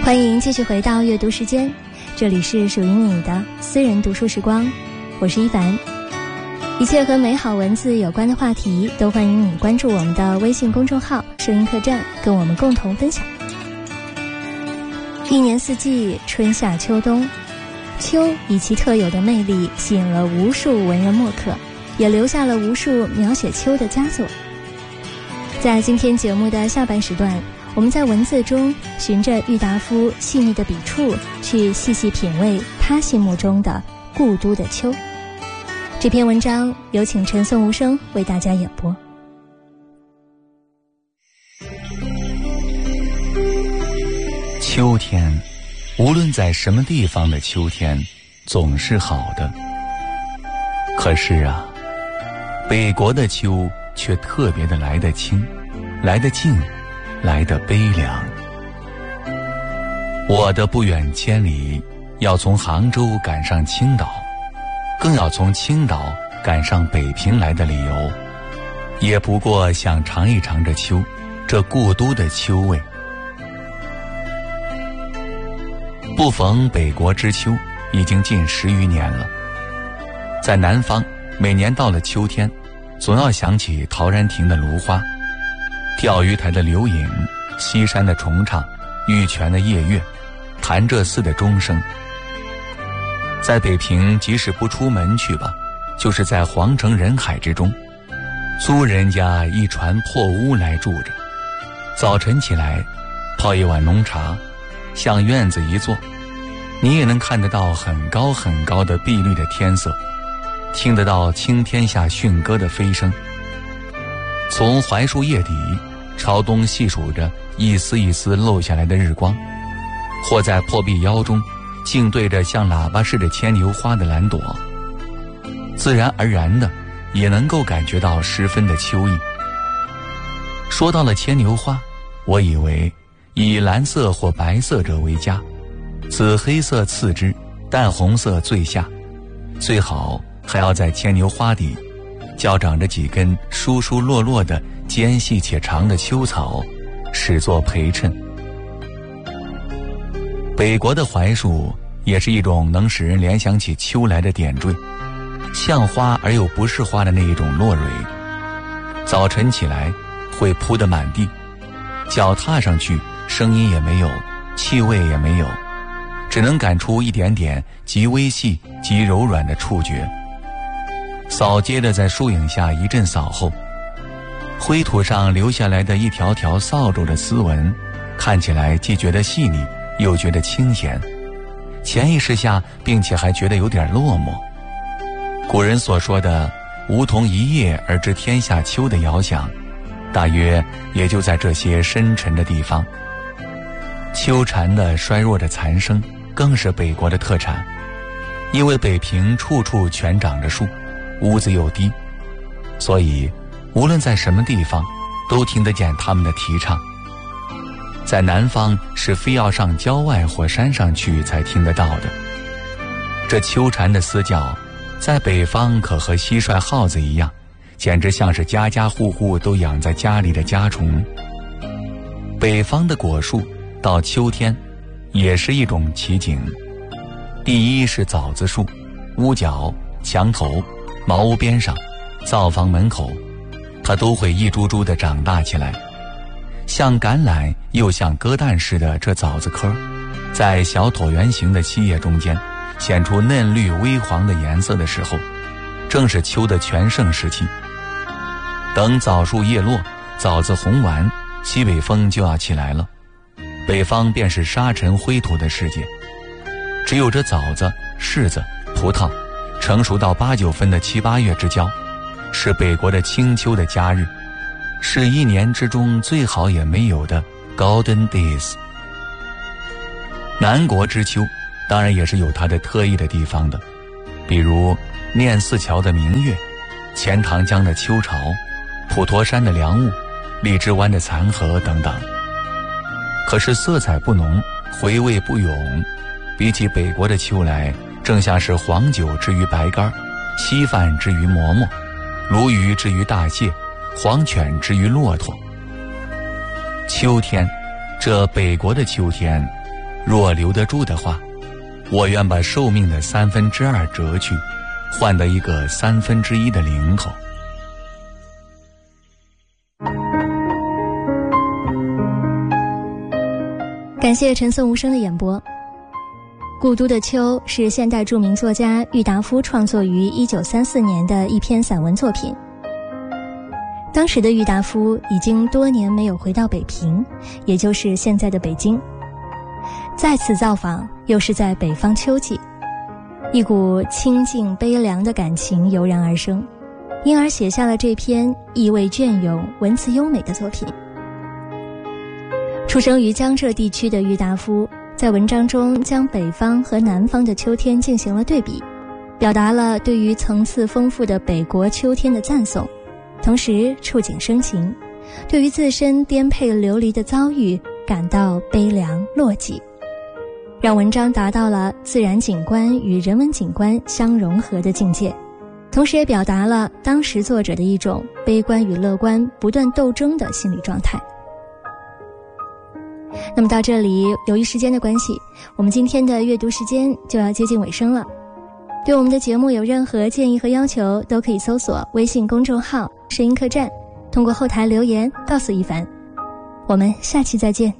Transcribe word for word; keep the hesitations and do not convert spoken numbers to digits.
欢迎继续回到阅读时间，这里是属于你的私人读书时光，我是一凡。一切和美好文字有关的话题，都欢迎你关注我们的微信公众号声音客栈，跟我们共同分享。一年四季，春夏秋冬，秋以其特有的魅力吸引了无数文人墨客，也留下了无数描写秋的佳作。在今天节目的下半时段，我们在文字中循着郁达夫细腻的笔触，去细细品味他心目中的故都的秋。这篇文章有请陈颂无声为大家演播。 秋天，无论在什么地方的秋天，总是好的。可是啊，北国的秋却特别的来得轻，来得静，来得悲凉。我的不远千里，要从杭州赶上青岛，更要从青岛赶上北平来的理由，也不过想尝一尝这秋，这故都的秋味。不逢北国之秋已经近十余年了。在南方，每年到了秋天，总要想起陶然亭的芦花，钓鱼台的柳影，西山的重唱，玉泉的夜月，潭柘寺的钟声。在北平，即使不出门去吧，就是在皇城人海之中，租人家一船破屋来住着。早晨起来，泡一碗浓茶，向院子一坐，你也能看得到很高很高的碧绿的天色，听得到青天下驯鸽的飞声。从槐树叶底朝东细数着一丝一丝漏下来的日光，或在破壁腰中竟对着像喇叭似的牵牛花的蓝朵，自然而然的也能够感觉到十分的秋意。说到了牵牛花，我以为以蓝色或白色者为佳，紫黑色次之，淡红色最下，最好还要在牵牛花底较长着几根疏疏落落的尖细且长的秋草，使作陪衬。北国的槐树也是一种能使人联想起秋来的点缀，像花而又不是花的那一种落蕊。早晨起来会铺得满地，脚踏上去声音也没有，气味也没有，只能感出一点点极微细极柔软的触觉。扫街的在树影下一阵扫后，灰土上留下来的一条条扫帚的丝纹，看起来既觉得细腻又觉得清闲，潜意识下并且还觉得有点落寞。古人所说的梧桐一叶而知天下秋的遥想，大约也就在这些深沉的地方。秋蝉的衰弱的残声更是北国的特产，因为北平处处全长着树，屋子又低，所以无论在什么地方都听得见他们的啼唱。在南方是非要上郊外或山上去才听得到的。这秋蝉的嘶叫在北方可和蟋蟀耗子一样，简直像是家家户户都养在家里的家虫。北方的果树到秋天也是一种奇景。第一是枣子树，屋角、墙头、茅屋边上、灶房门口，它都会一株株地长大起来。像橄榄又像鸽蛋似的这枣子颗，在小椭圆形的细叶中间显出嫩绿微黄的颜色的时候，正是秋的全盛时期。等枣树叶落，枣子红完，西北风就要起来了，北方便是沙尘灰土的世界。只有这枣子、柿子、葡萄成熟到八九分的七八月之交，是北国的清秋的佳日，是一年之中最好也没有的 Golden Days。 南国之秋当然也是有它的特异的地方的，比如念四桥的明月，钱塘江的秋潮，普陀山的凉雾，荔枝湾的残荷等等。可是色彩不浓，回味不永，比起北国的秋来，正像是黄酒之于白干，稀饭之于馍馍，鲈鱼之于大蟹，黄犬之于骆驼。秋天，这北国的秋天， 若留得住的话，我愿把寿命的三分之二折去，换得一个三分之一的零口。 感谢陈颂无声的演播。《故都的秋》是现代著名作家郁达夫创作于一九三四年的一篇散文作品。当时的郁达夫已经多年没有回到北平，也就是现在的北京。再次造访，又是在北方秋季，一股清静悲凉的感情油然而生，因而写下了这篇意味隽永、文词优美的作品。出生于江浙地区的郁达夫，在文章中将北方和南方的秋天进行了对比，表达了对于层次丰富的北国秋天的赞颂，同时触景生情，对于自身颠沛流离的遭遇感到悲凉落寂，让文章达到了自然景观与人文景观相融合的境界，同时也表达了当时作者的一种悲观与乐观不断斗争的心理状态。那么到这里，由于时间的关系，我们今天的阅读时间就要接近尾声了。对我们的节目有任何建议和要求，都可以搜索微信公众号声音客栈，通过后台留言告诉一凡。我们下期再见。